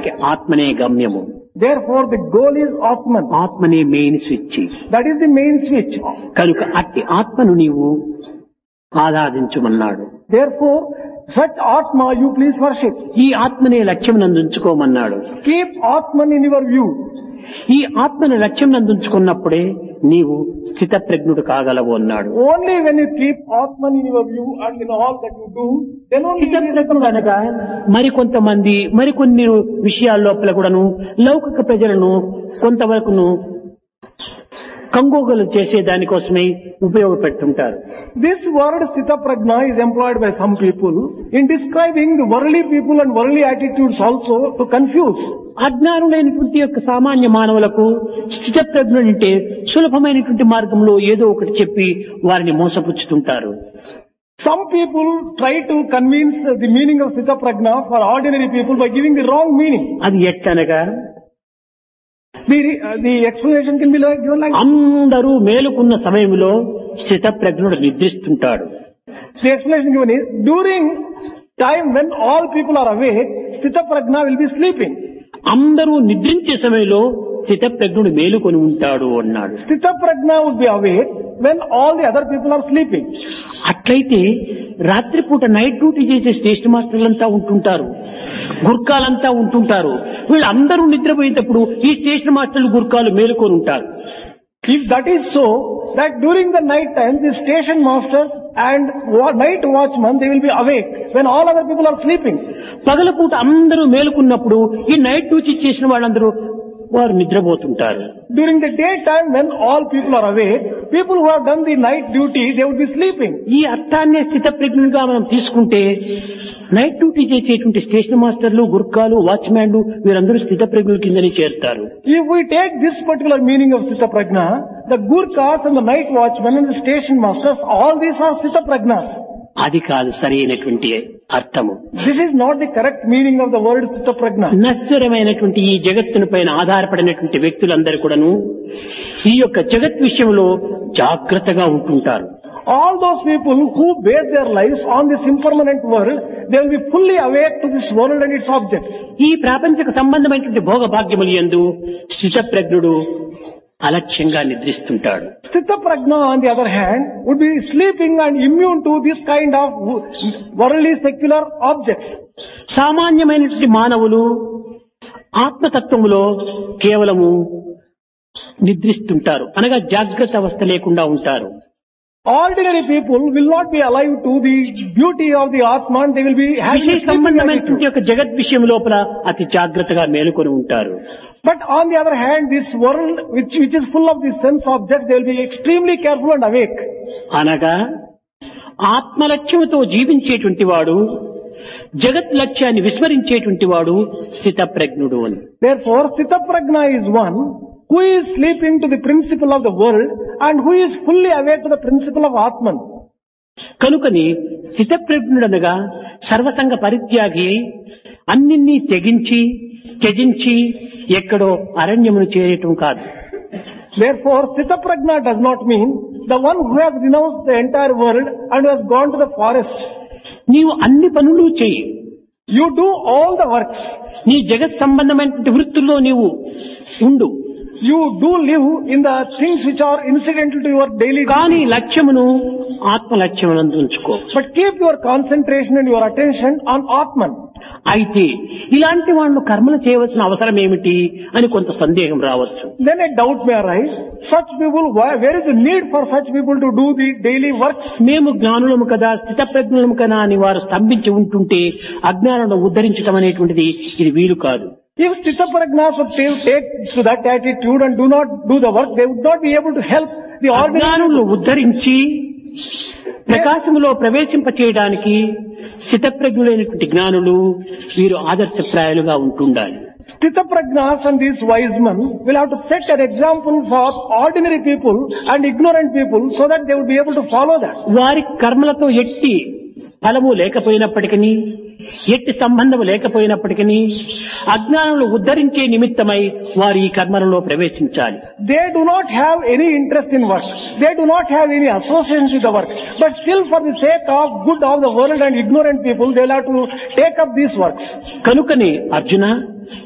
దానికి ఆత్మనే గమ్యము. Therefore, the goal is Atman. ఆత్మనే main switch. That is the main switch. కనుక అట్టి ఆత్మను నీవు ఆరాధించమన్నాడు. Therefore, such Atma you please worship. ఈ ఆత్మనే లక్ష్యం నందుంచుకోమన్నాడు. Keep Atman in your view. ఈ ఆత్మను లక్ష్యం నందుంచుకున్నప్పుడే నీవు స్థిత ప్రజ్ఞుడు కాగలవు అన్నాడు. Only when you keep Atman in your view and in all that you do, then only స్థిత ప్రజ్ఞుడు అనగా మరికొంతమంది మరికొన్ని విషయాల లోపల కూడాను లౌకిక ప్రజలను కొంతవరకును కంగోగలు చేసే దానికోసమే ఉపయోగపెడుతుంటారు. This word Sthita Prajna is employed by some people in describing the worldly people and worldly attitudes also to confuse. అజ్ఞానులైనటువంటి యొక్క సామాన్య మానవులకు స్థిత ప్రజ్ఞుడు అంటే సులభమైనటువంటి మార్గంలో ఏదో ఒకటి చెప్పి వారిని మోసపుచ్చుతుంటారు. Some people try to convince the meaning of Sthita Prajna for ordinary people by giving the wrong meaning. అది ఎట్లనగా The explanation can be given like అందరూ మేలుకున్న సమయంలో స్థిత ప్రజ్ఞుడు నిద్రిస్తుంటాడు. the explanation given is during time when all people are awake, Sthita Prajna will be sleeping. అందరూ నిద్రించే సమయంలో స్థిత ప్రజ్ఞుడు మేలుకొని ఉంటాడు అన్నాడు. Sthita Prajna would be awake when all the other people are sleeping. అట్లయితే రాత్రిపూట నైట్ డ్యూటీ చేసే స్టేషన్ మాస్టర్లంతా ఉంటుంటారు, గుర్కాలంతా ఉంటుంటారు. వీళ్ళందరూ నిద్రపోయేటప్పుడు ఈ స్టేషన్ మాస్టర్లు గుర్కాలు మేలుకొని ఉంటారు. If that is so, that during the night time the station masters and night watchmen they will be awake when all other people are sleeping. పగలపూట అందరూ మేలుకున్నప్పుడు ఈ నైట్ డ్యూటీ చేసిన వాళ్ళందరూ వారు నిద్రపోతుంటారు. During the daytime when all people are awake, people who have done the night duty they would be sleeping. ఈ అర్థాన్ని స్థిత ప్రజ్ఞునిగా మనం తీసుకుంటే నైట్ డ్యూటీ చేసేటువంటి స్టేషన్ మాస్టర్లు, గుర్కాలు, వాచ్మ్యాన్లు వీరందరూ స్థిత ప్రజ్ఞుల కిందని చేరుతారు. If we take this particular meaning of Sthita Prajna, the Gurkhas and the night watchmen and the station masters, all these are Sthita Prajnas. అది కాదు సరైనటువంటి అర్థము. This is not the correct meaning of the word Sthita Prajna. నశ్వరమైనటువంటి ఈ జగత్తుని పైన ఆధారపడినటువంటి వ్యక్తులందరూ కూడాను ఈ యొక్క జగత్ విషయంలో జాగ్రత్తగా ఉంటుంటారు. All those people who base their lives on this impermanent world, they will be fully awake to this world and its objects. ఈ ప్రాపంచిక సంబంధమైనటువంటి భోగ భాగ్యములు యందు స్థిత ప్రజ్ఞుడు అలక్ష్యంగా నిద్రిస్తుంటాడు. Sthita Prajna on the other hand would be sleeping and immune to this kind of worldly secular objects. సామాన్యమైనటువంటి మానవులు ఆత్మతత్వములో కేవలము నిద్రిస్తుంటారు, అనగా జాగ్రత్త అవస్థ లేకుండా ఉంటారు. Ordinary people will not be alive to the beauty of the Atman, they will be having a విషయ sleeping సంబంధమైనటువంటి attitude. యొక్క జగత్ విషయం లోపల అతి జాగ్రత్తగా మేలుకొని ఉంటారు. But on the other hand, this world which is full of these sense objects, they will be extremely careful and awake. అనగా ఆత్మలక్ష్యంతో జీవించేటువంటి వాడు జగత్ లక్ష్యాన్ని విస్మరించేటువంటి వాడు స్థిత ప్రజ్ఞుడు అని. Therefore, Sthita Prajna is one who is sleeping to the principle of the world and who is fully awake to the principle of Atman. కనుకని స్థిత ప్రజ్ఞుడనగా సర్వసంగ పరిత్యాగి అన్నిన్ని త్యజించి ఎక్కడో అరణ్యమును చేరటం కాదు. Therefore, Sthita Prajna does not mean the one who has renounced the entire world and who has gone to the forest. నీవు అన్ని పనులు చేయి, You do all the works. నీ జగత్ సంబంధమైనటువంటి వృత్తుల్లో నీవు ఉండు, You do live in the things which are incidental to your daily కానీ duties. లక్ష్యమును ఆత్మ లక్ష్యమునందు ఉంచుకో. But keep your concentration and your attention on Atman. అయితే ఇలాంటి వాళ్ళు కర్మలు చేయవలసిన అవసరం ఏమిటి అని కొంత సందేహం రావచ్చు. Then a doubt may arise. Such people, where is the need for such people to do the daily works? మేము జ్ఞానులము కదా, స్థిత ప్రజ్ఞులము కదా అని వారు స్తంభించి ఉంటుంటే అజ్ఞానంలో ఉద్ధరించడం అనేటువంటిది ఇది వీలు కాదు. If Sthita Prajnas would take to that attitude and do not do the work, they would not be able to help the ordinary. అజ్ఞానులను ఉద్ధరించి ప్రకాశములో ప్రవేశింప చేయడానికి స్థితప్రజ్ఞులైనటువంటి జ్ఞానులు వీరు ఆదర్శప్రాయాలుగా ఉంటుండాలి. Sthita Prajnas and these wise men will have to set an example for ordinary people and ignorant people so that they would be able to follow that. వారి కర్మలతో ఎట్టి ఫలము లేకపోయినప్పటికీ, ఎట్టి సంబంధము లేకపోయినప్పటికీ అజ్ఞానంలో ఉద్ధరించే నిమిత్తమై వారు ఈ కర్మలలో ప్రవేశించాలి. They do not have any interest in work. They do not have any association with the work. But still for the sake of good of the world and ignorant people, they will have to take up these works. కనుకనే అర్జున